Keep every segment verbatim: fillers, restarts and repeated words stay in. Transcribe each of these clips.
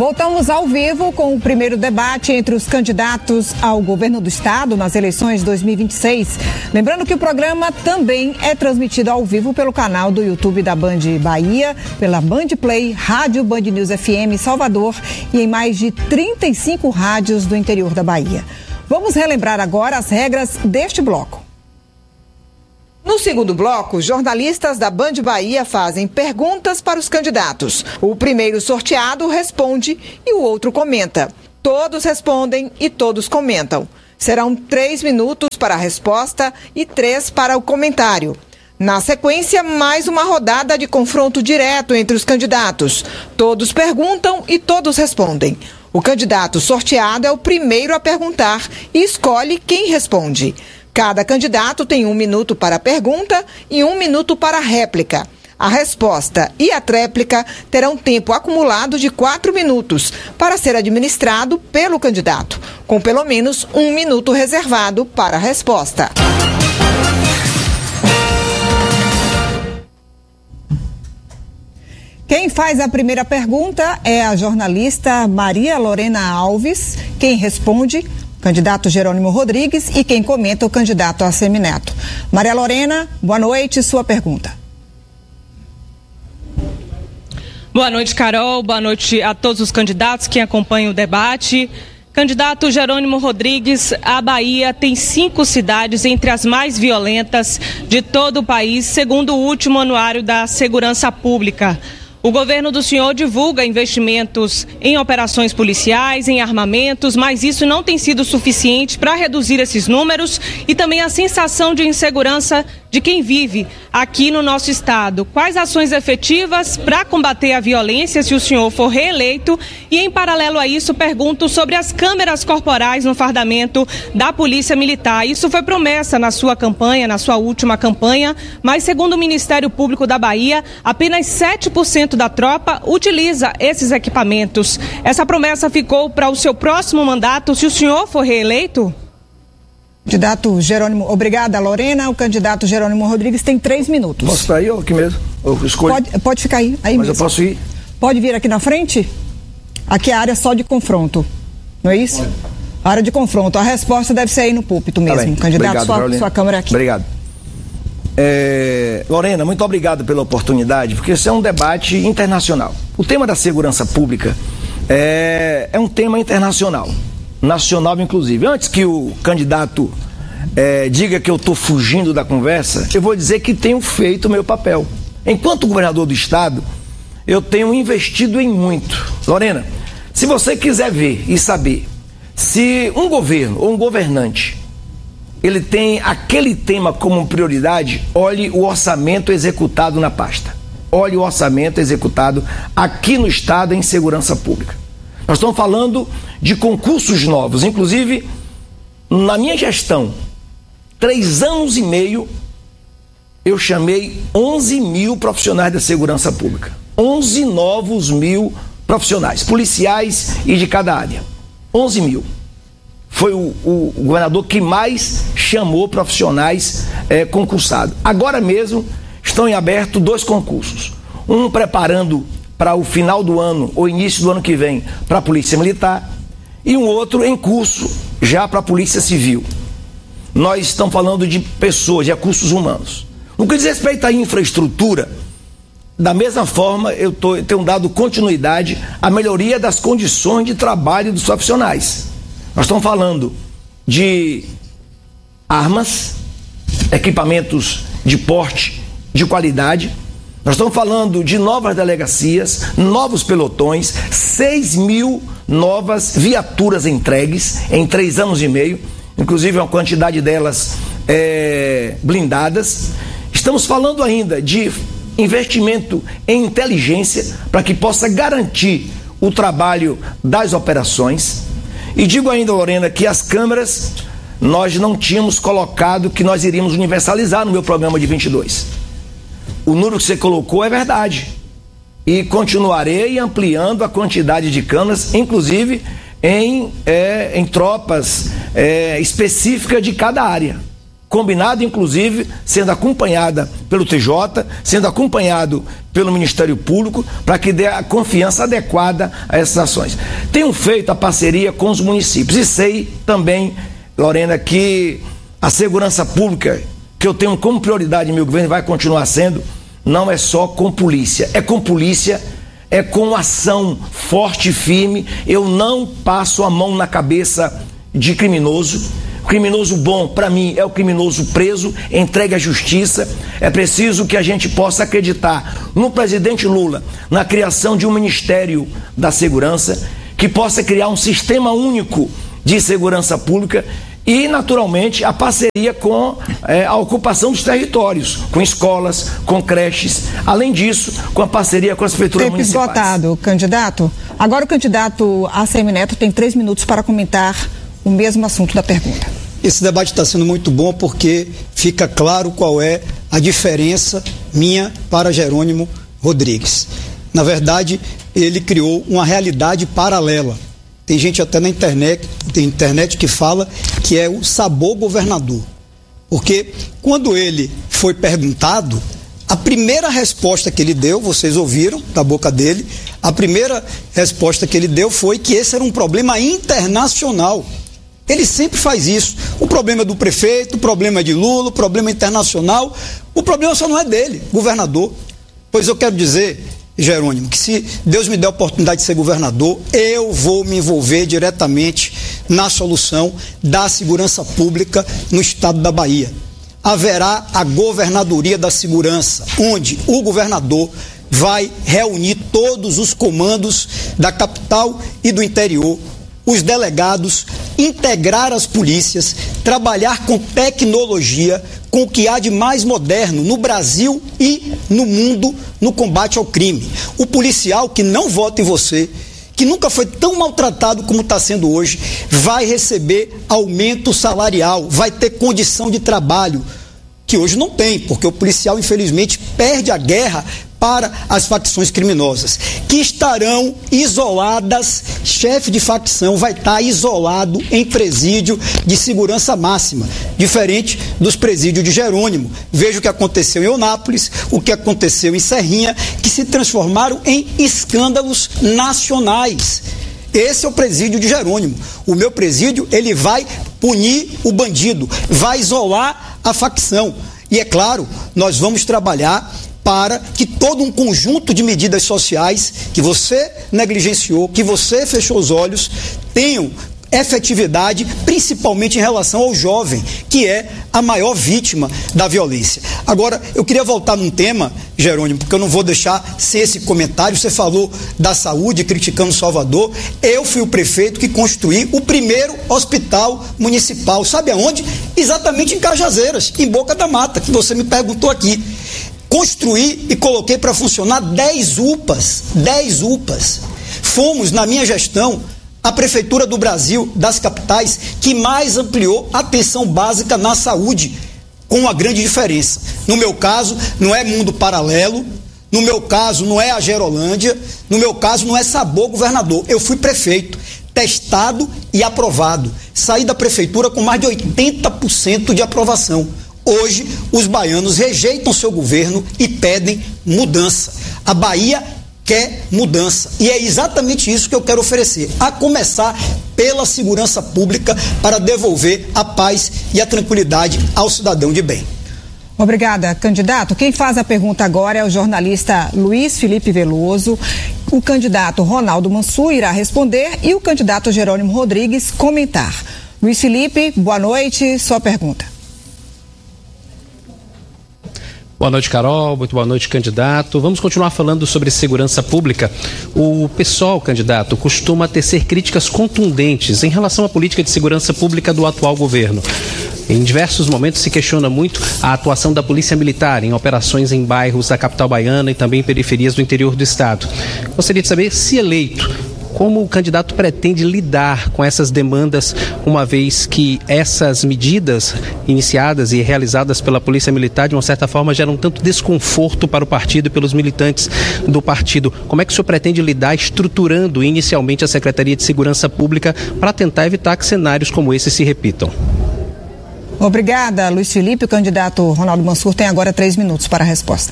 Voltamos ao vivo com o primeiro debate entre os candidatos ao governo do estado nas eleições de dois mil e vinte e seis. Lembrando que o programa também é transmitido ao vivo pelo canal do YouTube da Band Bahia, pela Band Play, Rádio Band News F M Salvador e em mais de trinta e cinco rádios do interior da Bahia. Vamos relembrar agora as regras deste bloco. No segundo bloco, jornalistas da Band Bahia fazem perguntas para os candidatos. O primeiro sorteado responde e o outro comenta. Todos respondem e todos comentam. Serão três minutos para a resposta e três para o comentário. Na sequência, mais uma rodada de confronto direto entre os candidatos. Todos perguntam e todos respondem. O candidato sorteado é o primeiro a perguntar e escolhe quem responde. Cada candidato tem um minuto para a pergunta e um minuto para a réplica. A resposta e a tréplica terão tempo acumulado de quatro minutos para ser administrado pelo candidato, com pelo menos um minuto reservado para a resposta. Quem faz a primeira pergunta é a jornalista Maria Lorena Alves. Quem responde, candidato Jerônimo Rodrigues, e quem comenta, o candidato Assemineto. Maria Lorena, boa noite, sua pergunta. Boa noite, Carol, boa noite a todos os candidatos que acompanham o debate. Candidato Jerônimo Rodrigues, a Bahia tem cinco cidades entre as mais violentas de todo o país, segundo o último anuário da Segurança Pública. O governo do senhor divulga investimentos em operações policiais, em armamentos, mas isso não tem sido suficiente para reduzir esses números e também a sensação de insegurança de quem vive aqui no nosso estado. Quais ações efetivas para combater a violência se o senhor for reeleito? E em paralelo a isso, pergunto sobre as câmeras corporais no fardamento da Polícia Militar. Isso foi promessa na sua campanha, na sua última campanha, mas segundo o Ministério Público da Bahia, apenas sete por cento da tropa utiliza esses equipamentos. Essa promessa ficou para o seu próximo mandato, se o senhor for reeleito? Candidato Jerônimo, obrigada, Lorena. O candidato Jerônimo Rodrigues tem três minutos. Posso ficar aí ou aqui mesmo? Eu escolho. Pode, pode ficar aí, aí Mas mesmo. eu posso ir? Pode vir aqui na frente? Aqui é a área só de confronto, não é isso? Pode. A área de confronto. A resposta deve ser aí no púlpito mesmo. Tá bem. Candidato, obrigado, sua, sua câmera aqui. Obrigado. É, Lorena, muito obrigado pela oportunidade, porque esse é um debate internacional. O tema da segurança pública é, é um tema internacional, nacional inclusive. Antes que o candidato é, diga que eu estou fugindo da conversa, eu vou dizer que tenho feito o meu papel. Enquanto governador do estado, eu tenho investido em muito. Lorena, se você quiser ver e saber se um governo ou um governante ele tem aquele tema como prioridade, olhe o orçamento executado na pasta. Olhe o orçamento executado aqui no estado em segurança pública. Nós estamos falando de concursos novos. Inclusive, na minha gestão, três anos e meio, eu chamei onze mil profissionais da segurança pública. onze novos mil profissionais, policiais e de cada área. onze mil. Foi o, o, o governador que mais chamou profissionais é, concursados. Agora mesmo estão em aberto dois concursos. Um preparando para o final do ano ou início do ano que vem para a Polícia Militar e um outro em curso já para a Polícia Civil. Nós estamos falando de pessoas, de recursos humanos. No que diz respeito à infraestrutura, da mesma forma eu, tô, eu tenho dado continuidade à melhoria das condições de trabalho dos profissionais. Nós estamos falando de armas, equipamentos de porte, de qualidade. Nós estamos falando de novas delegacias, novos pelotões, seis mil novas viaturas entregues em três anos e meio, inclusive uma quantidade delas é, blindadas. Estamos falando ainda de investimento em inteligência para que possa garantir o trabalho das operações. E digo ainda, Lorena, que as câmeras nós não tínhamos colocado que nós iríamos universalizar no meu programa de vinte e dois. O número que você colocou é verdade. E continuarei ampliando a quantidade de câmeras, inclusive em, é, em tropas é, específicas de cada área. combinado, inclusive, sendo acompanhada pelo T J, sendo acompanhado pelo Ministério Público, para que dê a confiança adequada a essas ações. Tenho feito a parceria com os municípios e sei também, Lorena, que a segurança pública, que eu tenho como prioridade em meu governo, vai continuar sendo, não é só com polícia, é com polícia, é com ação forte e firme. Eu não passo a mão na cabeça de criminoso. O criminoso bom, para mim, é o criminoso preso, entregue à justiça. É preciso que a gente possa acreditar no presidente Lula, na criação de um Ministério da Segurança, que possa criar um sistema único de segurança pública e, naturalmente, a parceria com é, a ocupação dos territórios, com escolas, com creches. Além disso, com a parceria com as prefeituras Tempo municipais. esgotado, candidato. Agora o candidato ACM Neto tem três minutos para comentar o mesmo assunto da pergunta. Esse debate está sendo muito bom porque fica claro qual é a diferença minha para Jerônimo Rodrigues. Na verdade, ele criou uma realidade paralela. Tem gente até na internet, tem internet que fala que é o sabor governador. Porque quando ele foi perguntado, a primeira resposta que ele deu, vocês ouviram da boca dele, a primeira resposta que ele deu foi que esse era um problema internacional. Ele sempre faz isso. O problema é do prefeito, o problema é de Lula, o problema é internacional. O problema só não é dele, governador. Pois eu quero dizer, Jerônimo, que se Deus me der a oportunidade de ser governador, eu vou me envolver diretamente na solução da segurança pública no estado da Bahia. Haverá a governadoria da segurança, onde o governador vai reunir todos os comandos da capital e do interior, os delegados, integrar as polícias, trabalhar com tecnologia, com o que há de mais moderno no Brasil e no mundo no combate ao crime. O policial que não vota em você, que nunca foi tão maltratado como está sendo hoje, vai receber aumento salarial, vai ter condição de trabalho, que hoje não tem, porque o policial, infelizmente, perde a guerra para as facções criminosas, que estarão isoladas. Chefe de facção vai estar isolado em presídio de segurança máxima, diferente dos presídios de Jerônimo. Veja o que aconteceu em Eunápolis, o que aconteceu em Serrinha, que se transformaram em escândalos nacionais. Esse é o presídio de Jerônimo. O meu presídio, ele vai punir o bandido, vai isolar a facção. E é claro, nós vamos trabalhar para que todo um conjunto de medidas sociais que você negligenciou, que você fechou os olhos, tenham efetividade, principalmente em relação ao jovem, que é a maior vítima da violência. Agora, eu queria voltar num tema, Jerônimo, porque eu não vou deixar sem esse comentário. Você falou da saúde, criticando Salvador. Eu fui o prefeito que construí o primeiro hospital municipal. Sabe aonde? Exatamente em Cajazeiras, em Boca da Mata, que você me perguntou aqui. Construí e coloquei para funcionar dez U P As, dez U P As. Fomos, na minha gestão, a Prefeitura do Brasil, das capitais, que mais ampliou a atenção básica na saúde, com uma grande diferença. No meu caso, não é mundo paralelo, no meu caso, não é a Gerolândia, no meu caso, não é sabor governador. Eu fui prefeito, testado e aprovado. Saí da prefeitura com mais de oitenta por cento de aprovação. Hoje, os baianos rejeitam seu governo e pedem mudança. A Bahia quer mudança. E é exatamente isso que eu quero oferecer, a começar pela segurança pública, para devolver a paz e a tranquilidade ao cidadão de bem. Obrigada, candidato. Quem faz a pergunta agora é o jornalista Luiz Felipe Veloso. O candidato Ronaldo Mansur irá responder e o candidato Jerônimo Rodrigues comentar. Luiz Felipe, boa noite. Sua pergunta. Boa noite, Carol. Muito boa noite, candidato. Vamos continuar falando sobre segurança pública. O PSOL, candidato, costuma tecer críticas contundentes em relação à política de segurança pública do atual governo. Em diversos momentos se questiona muito a atuação da Polícia Militar em operações em bairros da capital baiana e também em periferias do interior do estado. Gostaria de saber, se eleito, como o candidato pretende lidar com essas demandas, uma vez que essas medidas iniciadas e realizadas pela Polícia Militar, de uma certa forma, geram tanto desconforto para o partido e pelos militantes do partido. Como é que o senhor pretende lidar estruturando inicialmente a Secretaria de Segurança Pública para tentar evitar que cenários como esse se repitam? Obrigada, Luiz Felipe. O candidato Ronaldo Mansur tem agora três minutos para a resposta.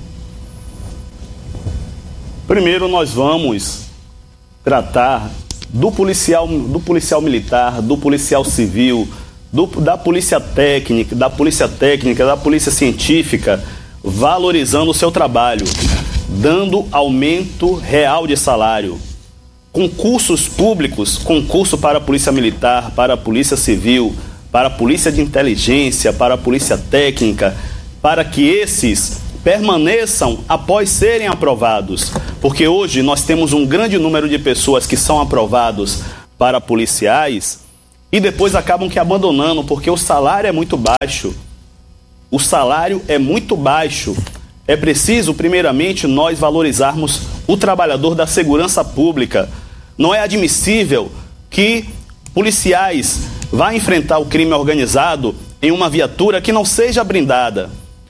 Primeiro, nós vamos tratar do policial, do policial militar, do policial civil, do, da polícia técnica, da polícia técnica, da polícia científica, valorizando o seu trabalho, dando aumento real de salário. Concursos públicos, concurso para a polícia militar, para a polícia civil, para a polícia de inteligência, para a polícia técnica, para que esses permaneçam após serem aprovados. Porque hoje nós temos um grande número de pessoas que são aprovados para policiais e depois acabam que abandonando, porque o salário é muito baixo. O salário é muito baixo. É preciso, primeiramente, nós valorizarmos o trabalhador da segurança pública. Não é admissível que policiais vá enfrentar o crime organizado em uma viatura que não seja blindada.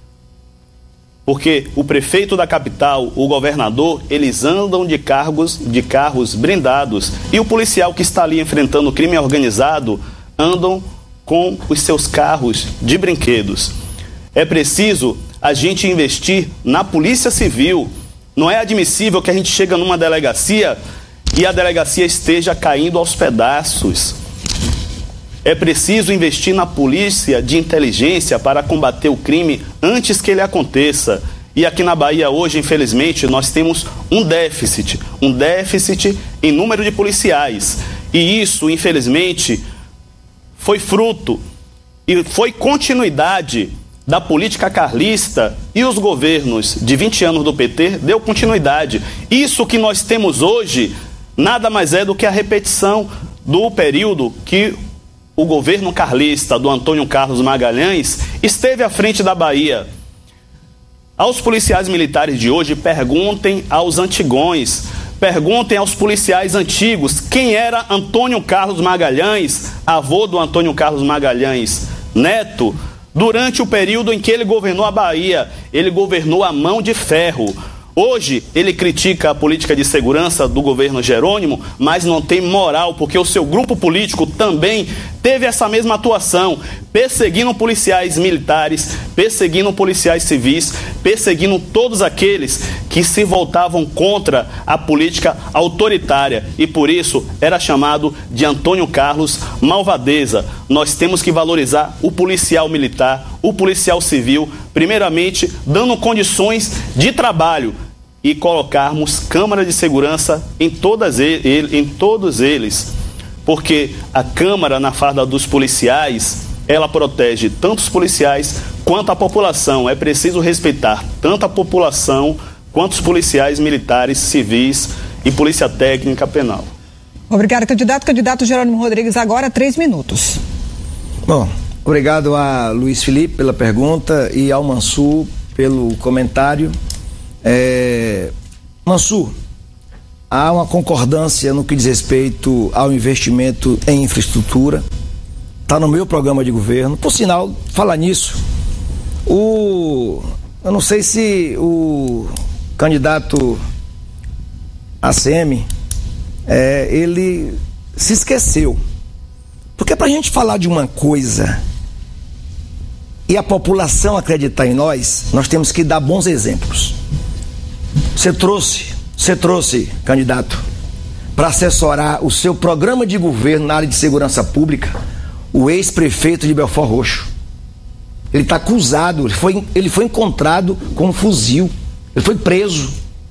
Porque o prefeito da capital, o governador, eles andam de, cargos, de carros blindados. E o policial que está ali enfrentando o crime organizado andam com os seus carros de brinquedos. É preciso a gente investir na polícia civil. Não é admissível que a gente chega numa delegacia e a delegacia esteja caindo aos pedaços. É preciso investir na polícia de inteligência para combater o crime antes que ele aconteça. E aqui na Bahia hoje, infelizmente, nós temos um déficit, um déficit em número de policiais. E isso, infelizmente, foi fruto e foi continuidade da política carlista, e os governos de vinte anos do P T deu continuidade. Isso que nós temos hoje nada mais é do que a repetição do período que o governo carlista do Antônio Carlos Magalhães esteve à frente da Bahia. Aos policiais militares de hoje, perguntem aos antigões, perguntem aos policiais antigos quem era Antônio Carlos Magalhães, avô do Antônio Carlos Magalhães Neto, durante o período em que ele governou a Bahia. Ele governou a mão de ferro. Hoje, ele critica a política de segurança do governo Jerônimo, mas não tem moral, porque o seu grupo político também teve essa mesma atuação, perseguindo policiais militares, perseguindo policiais civis, perseguindo todos aqueles que se voltavam contra a política autoritária. E por isso, era chamado de Antônio Carlos Malvadeza. Nós temos que valorizar o policial militar, o policial civil, primeiramente dando condições de trabalho e colocarmos câmara de segurança em, todas ele, em todos eles, porque a câmara na farda dos policiais, ela protege tanto os policiais quanto a população. É preciso respeitar tanto a população quanto os policiais militares, civis e polícia técnica penal. Obrigado, candidato. Candidato Jerônimo Rodrigues, agora três minutos. Bom, obrigado a Luiz Felipe pela pergunta e ao Mansur pelo comentário. É... Mansur, há uma concordância no que diz respeito ao investimento em infraestrutura. Está no meu programa de governo. Por sinal, falar nisso, o... eu não sei se o candidato A C M, é, ele se esqueceu. Porque para a gente falar de uma coisa e a população acreditar em nós, nós temos que dar bons exemplos. Você trouxe, você trouxe, candidato, para assessorar o seu programa de governo na área de segurança pública, o ex-prefeito de Belford Roxo. Ele está acusado, ele foi, ele foi encontrado com um fuzil, ele foi preso.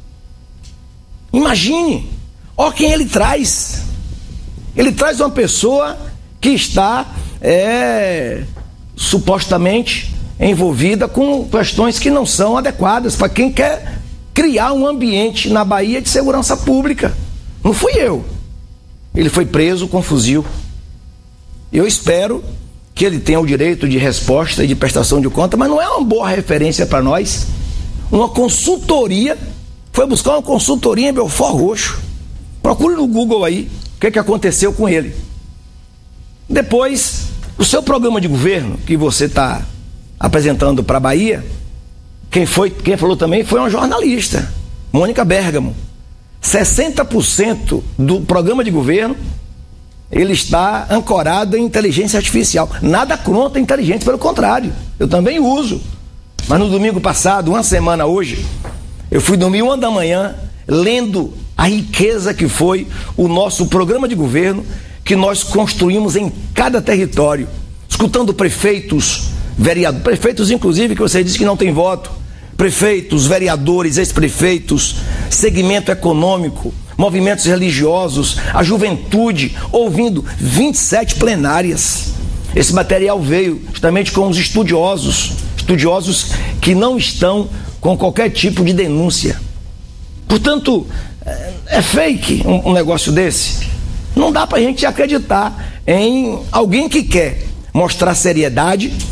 Imagine, ó quem ele traz. Ele traz uma pessoa que está é, supostamente envolvida com questões que não são adequadas para quem quer criar um ambiente na Bahia de segurança pública. Não fui eu. Ele foi preso com fuzil. Eu espero que ele tenha o direito de resposta e de prestação de conta, mas não é uma boa referência para nós. Uma consultoria, foi buscar uma consultoria em Belford Roxo. Procure no Google aí o que, que aconteceu com ele. Depois, o seu programa de governo que você está apresentando para a Bahia, quem, foi, quem falou também foi uma jornalista, Mônica Bergamo. sessenta por cento do programa de governo ele está ancorado em inteligência artificial. Nada contra a inteligência, pelo contrário, eu também uso. Mas no domingo passado, uma semana hoje, eu fui dormir uma da manhã lendo a riqueza que foi o nosso programa de governo que nós construímos em cada território, escutando prefeitos, vereadores, prefeitos inclusive que você disse que não tem voto, prefeitos, vereadores, ex-prefeitos, segmento econômico, movimentos religiosos, a juventude, ouvindo vinte e sete plenárias. Esse material veio justamente com os estudiosos, estudiosos que não estão com qualquer tipo de denúncia. Portanto, é fake um, um negócio desse. Não dá pra gente acreditar em alguém que quer mostrar seriedade,